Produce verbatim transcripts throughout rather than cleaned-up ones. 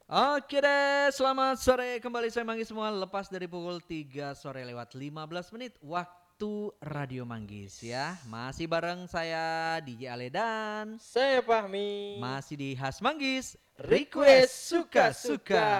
Oke deh, selamat sore kembali saya Manggis semua lepas dari pukul tiga sore lewat lima belas menit waktu Radio Manggis ya. Masih bareng saya D J Ale dan Saya Fahmi. masih di Khas Manggis Request suka-suka.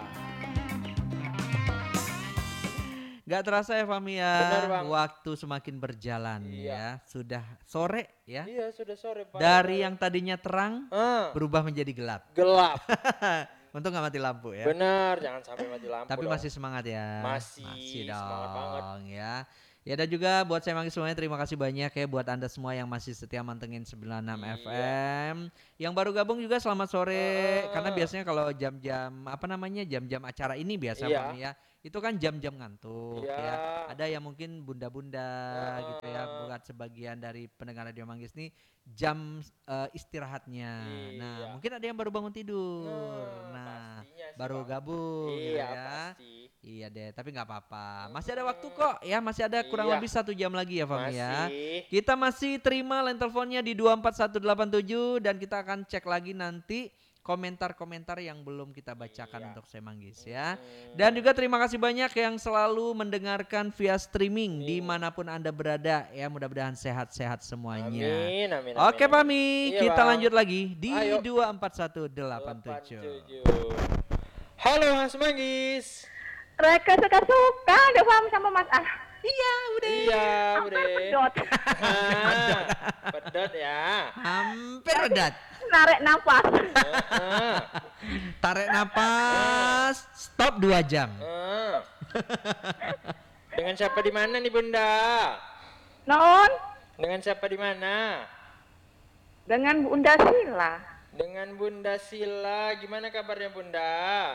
Gak terasa ya Fahmi ya, Benar, Bang. waktu semakin berjalan Iya. ya. Sudah sore ya. Iya sudah sore Pak. Dari yang tadinya terang ah, berubah menjadi gelap. gelap. Untung gak mati lampu ya. Benar, jangan sampai mati lampu. Tapi dong. masih semangat ya. Masih, dong semangat banget. ya. Ya dan juga buat saya Manggis semuanya terima kasih banyak ya buat Anda semua yang masih setia mantengin sembilan puluh enam Iya. F M. Yang baru gabung juga selamat sore. Ah. Karena biasanya kalau jam-jam apa namanya jam-jam acara ini biasa Iya. Fahmi ya. Itu kan jam-jam ngantuk Iya. ya. Ada yang mungkin bunda-bunda Ah. gitu ya. Buat sebagian dari pendengar Radio Manggis nih jam eh, istirahatnya. Nah, Iya. mungkin ada yang baru bangun tidur. Nah, Nah, pastinya sih, baru Bang. gabung gitu Iya ya. pasti. Iya deh, tapi nggak apa-apa. Masih ada waktu kok ya, masih ada kurang Iya. lebih satu jam lagi ya Fahmi ya. Masih. Kita masih terima line teleponnya di dua empat satu delapan tujuh dan kita akan cek lagi nanti komentar-komentar yang belum kita bacakan Iya. untuk saya Manggis ya. Hmm. Dan juga terima kasih banyak yang selalu mendengarkan via streaming Amin. dimanapun Anda berada ya. Mudah-mudahan sehat-sehat semuanya. Amin, amin, Oke amin. Fahmi, Iya, kita Bang. lanjut lagi di Ayo. dua empat satu delapan tujuh. Halo Mas Manggis. Mereka suka-suka udah paham sama Mas Ah. Iya, udah. Iya, Hampir Bre. pedot. Ah, pedot ya. Hampir redat. Narik nafas. Ah, Tarik napas, stop dua jam. ah. Dengan siapa di mana nih Bunda? Non Dengan siapa di mana? dengan Bunda Sila. Dengan Bunda Sila. Gimana kabarnya Bunda?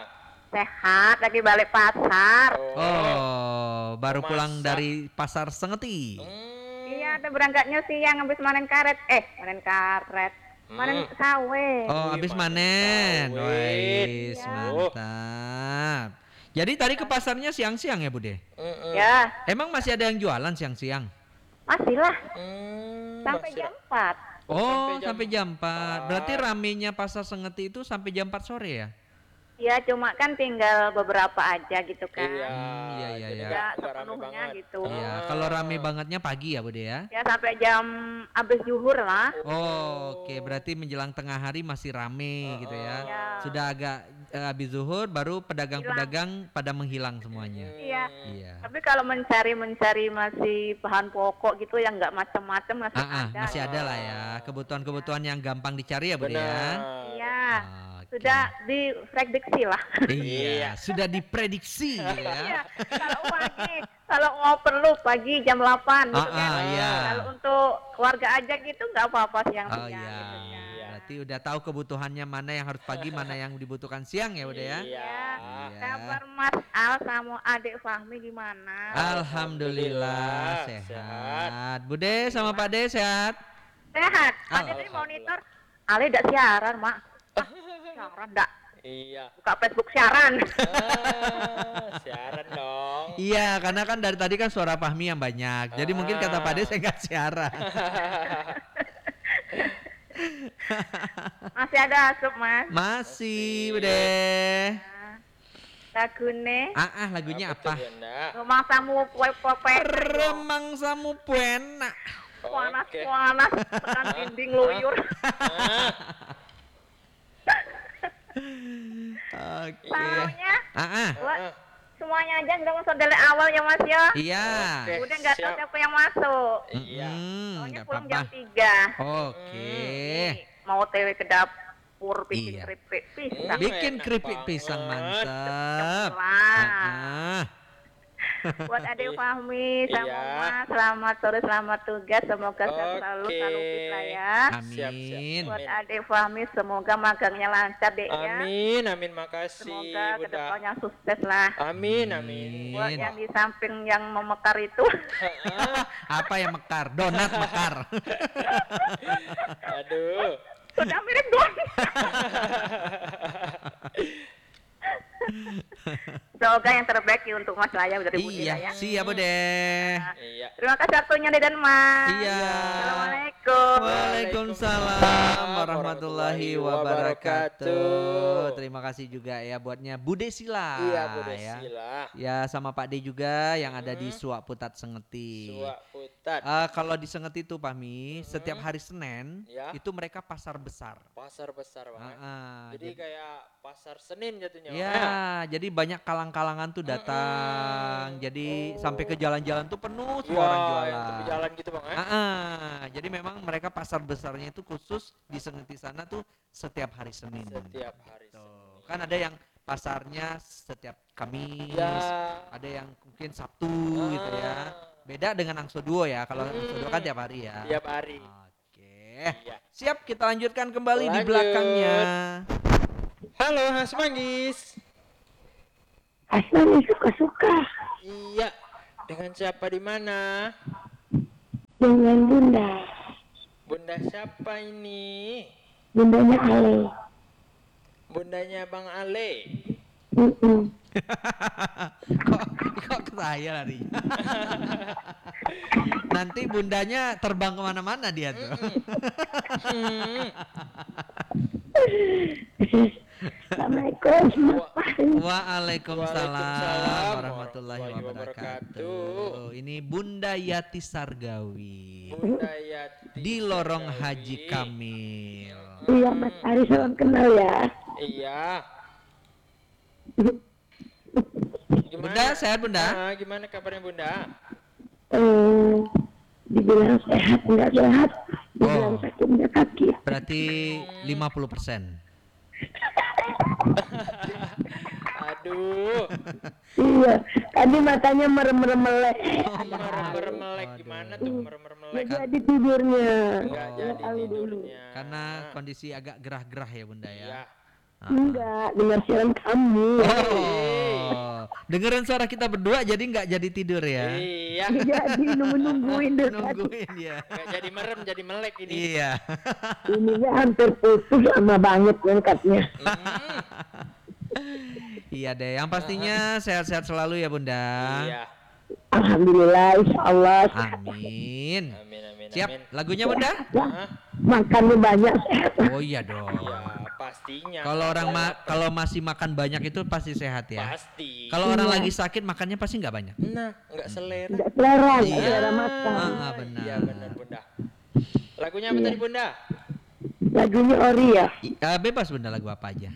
Sehat lagi balik pasar. Oh, baru Masak. pulang dari pasar Sengeti. Hmm. Iya, ada berangkatnya siang habis manen karet. Eh, manen karet. Manen Hmm. sawe. Oh, Wih, habis manen manen. sawit. Wais, Ya. mantap. Jadi tadi ke pasarnya siang-siang ya, Bude? Mm-mm. Ya, Emang masih ada yang jualan siang-siang? masih lah Hmm, sampai masih- jam empat. Oh, Sampai jam sampai jam empat. Berarti empat. ramenya pasar Sengeti itu sampai jam empat sore ya? Ya, cuma kan tinggal beberapa aja gitu kan. Iya, Hmm, iya, iya, jadi iya. nggak- Nggak nggak rame sepenuhnya banget. gitu. Iya, Ah. kalau rame bangetnya pagi ya, Bude ya? Ya, sampai jam habis zuhur lah. Oh, oke, berarti menjelang tengah hari masih rame gitu ya. Iya. Sudah agak eh, habis zuhur baru pedagang-pedagang pada menghilang semuanya. Iya. Iya. Tapi kalau mencari-mencari masih bahan pokok gitu yang nggak macam-macam masih Ah, ah, ada. masih ada lah ya. Kebutuhan-kebutuhan yang gampang dicari ya, Bude ya. Benar. Iya, Oke. sudah diprediksi lah. Iya, sudah diprediksi gitu ya. Iya, kalau pagi, kalau mau perlu pagi jam delapan gitu Ah, kan. ah, iya. Kalau untuk keluarga aja gitu nggak apa-apa Oh siang-siang iya. gitu kan. Berarti udah tahu kebutuhannya mana yang harus pagi, mana yang dibutuhkan siang ya, Bude ya. Iya. Iya. Kabar Mas Al sama adik Fahmi gimana? Alhamdulillah Alhamdulillah, sehat. Bude sama Pak De sehat? Sehat. Al- Ada di monitor. Ale udah siaran, Mak. Ah, siaran enggak? Iya. Buka Facebook siaran. Ah, siaran dong. Iya, karena kan dari tadi kan suara Fahmi yang banyak. Jadi mungkin kata Pak De saya nggak siaran. Masih ada asup, Mas. Masih, Bude. Lagune Ah, ah, lagunya tuh, apa? Bunda? rumah samu poe pope Remang samu puena. panas Oke. panas tekan dinding luyur. Ah, Oke. Tahunya Ah, ah. buat ah. semuanya aja nggak usah dari awal ya Mas ya. Iya. Oke. Udah nggak tahu siap. siapa yang masuk. Iya. Mm-mm, Soalnya nggak pulang apa-apa. jam tiga. Oke. Mau T V ke dapur bikin Iya. keripik pisang. Hmm. Bikin enak keripik banget. pisang mantap. Wah. Ah, ah. Buat adik Fahmi sama Iya. Mas, selamat sore, selamat tugas. Semoga sehat selalu, Oke. selalu fit lah ya. Siap, siap. Amin. Buat adik Fahmi, semoga magangnya lancar dek ya. Amin, amin, makasih Semoga Bunda. kedepannya sukses lah. Amin, amin. Buat Amin. yang di samping yang memekar itu, Ah, Apa yang mekar? Donat mekar. Aduh. sudah mirip dong. Semoga yang terbaik ya untuk Mas Laya dari Budi Iya, lah ya. siap Bude. Iya. Terima kasih waktunya Dek dan Mas. Iya. Assalamualaikum. Assalamualaikum. Waalaikumsalam warahmatullahi wabarakatuh. wabarakatuh. Terima kasih juga ya buatnya Bude Sila. Iya, Bu ya. Desila. Ya sama Pak D juga yang ada di Hmm. Suak Putat Sengeti. Suak Putat. Eh, kalau di Sengeti itu Pahmi, setiap hari Senin Ya. itu mereka pasar besar. Pasar besar banget. Ah, ah, Jadi jadi- kayak pasar Senin jatuhnya. Ya, jadi banyak kalang-kalangan tuh datang. Jadi Oh. sampai ke jalan-jalan tuh penuh Iya, semua orang yang jualan. tepi jalan gitu bang. Ah, ah. Jadi memang mereka pasar besarnya itu khusus di Sengeti sana tuh setiap hari Senin. Setiap hari Tuh. Senin. Kan ada yang pasarnya setiap Kamis, Ya. ada yang mungkin Sabtu gitu ya. Ah, Beda dengan Angso Duo ya. Kalau Hmm. Angso Duo kan tiap hari ya. Tiap hari. Oke. Iya. Siap, kita lanjutkan kembali di Lanjut. belakangnya. Halo Mas Manggis. Asli suka-suka Iya. Dengan siapa di mana? dengan bunda, Bunda siapa ini? bundanya Ale. Bundanya Bang Ale. Mm-mm. kok kok ke saya lari? Nanti bundanya terbang kemana-mana dia tuh. Hmm. Assalamualaikum. Waalaikumsalam Waalaikumsalam warahmatullahi warahmatullahi wabarakatuh. Ini Bunda Yati Sargawi Bunda Yati di Lorong Sargawi. Haji Kamil. Iya Mas Ari, salam kenal ya. Iya. Bunda sehat Bunda? Ah, gimana kabarnya Bunda? Eh, dibilang sehat nggak sehat, dibilang Oh. sakit nggak kaki. Berarti lima puluh persen. Aduh, Iya, tadi matanya merem-merem melek. merem-merem melek gimana tuh merem-merem Nggak melek? jadi tidurnya. Enggak jadi Tahu dulu. tidurnya. Karena kondisi agak gerah-gerah ya Bunda ya. Iya. Ah. Enggak, dengar siaran kamu. Oh, dengerin suara kita berdua jadi nggak jadi tidur ya? Iya. Jadi nunggu-nungguin deh. Nungguin ya. Enggak jadi merem, jadi melek ini. Iya. Ininya hampir putus sama banget lengkapnya. Hmm, Iya deh. Yang pastinya sehat-sehat selalu ya Bunda. iya. Alhamdulillah, insya Allah. Amin. Amin amin Siap. amin. Lagunya Bunda? Hah? Makannya banyak sehat. Oh iya dong. Iya, pastinya. Kalau orang ma Lapar. kalau masih makan banyak itu pasti sehat ya. pasti. Kalau orang Iya. lagi sakit makannya pasti nggak banyak. Nah, enggak selera. Enggak selera, Iya. enggak selera makan. Ah, benar. Iya benar Bunda. Lagunya apa Iya. tadi Bunda? Lagunya ori ya. I- eh, bebas Bunda lagu apa aja.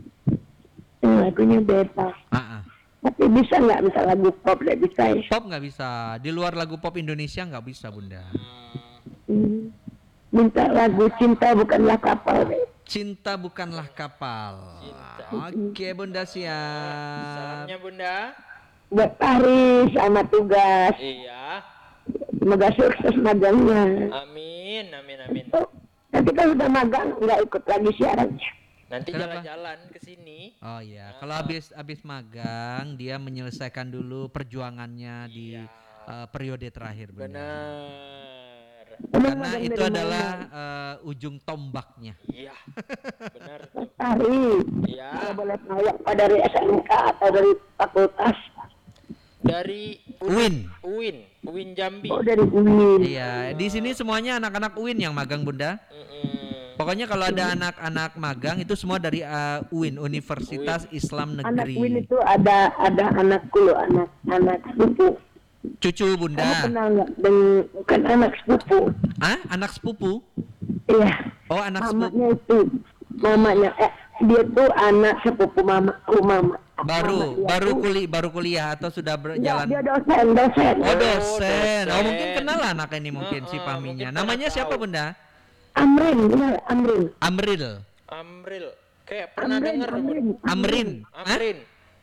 Eh, Lagunya bebas. Ah, ah. Tapi bisa nggak bisa lagu pop, nggak bisa ya. Pop nggak bisa. Di luar lagu pop Indonesia nggak bisa Bunda. Hmm. Minta lagu cinta bukanlah kapal deh. Cinta bukanlah kapal. Cinta. Oke Bunda siap. Salamnya Bunda. Buat Paris sama tugas. Iya. Semoga sukses magangnya. Amin amin amin. Oh, nanti kan udah magang, nggak ikut lagi siarannya. Nanti Kenapa? jalan-jalan ke sini. Oh iya, kalau habis habis magang dia menyelesaikan dulu perjuangannya di Iya. eh, periode terakhir Bunda. Benar. Emang Karena magang itu dari adalah mana? eh, ujung tombaknya. Iya. Benar tuh. Paris. Iya. Kalau boleh tahu apa dari S M K atau dari fakultas? Dari Uin. Uin, Uin Jambi. Oh, dari U I N. Iya, di sini semuanya anak-anak U I N yang magang Bunda. Mm-mm. Pokoknya kalau ada anak-anak magang itu semua dari eh, U I N, Universitas Islam Anak Negeri. U I N itu ada ada anakku loh, anak anak sepupu. Cucu Kamu Bunda. kenal nggak? Den- bukan anak sepupu. Ah, anak sepupu? Iya. Oh, anak sepupu. Mamanya itu, mamanya. Eh, dia tuh anak sepupu mamaku, mama. Baru, Mama dia baru tuh- kuliah, baru kuliah atau sudah Nggak, berjalan? dia dosen, dosen. Oh dosen. Oh dosen. mungkin kenal lah anak ini mungkin si Heeh, Pahminya. mungkin Namanya pernah siapa tahu. Bunda? Amrin, benar, Amrin. Amril. Amril. Kayak pernah Amrin, dengar Amrin. Amrin. Hah? Amrin.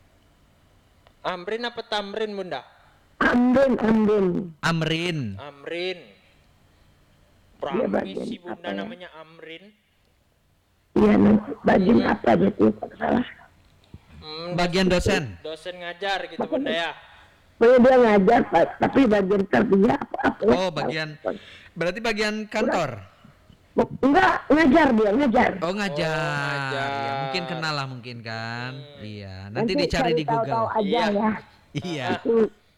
Amrin apa Tamrin Bunda? Amrin, Amrin. Amrin. Amrin. Dia Pramis bagian si Bunda apa ya? namanya Amrin. Iya, nanti bagian apa dia tuh? kalau Salah. Hmm, Bagian dosen. dosen ngajar gitu Bunda ya. Pokoknya dia ngajar, Pak, tapi bagian kerja apa apa. Oh bagian. Berarti bagian kantor. Enggak, ngajar dia, ngajar. Oh ngajar. Oh, ngajar. Ya, mungkin kenal lah mungkin kan. Iya. Nanti Nanti dicari cari di Google. tahu-tahu aja Iya. ya. Iya. Itu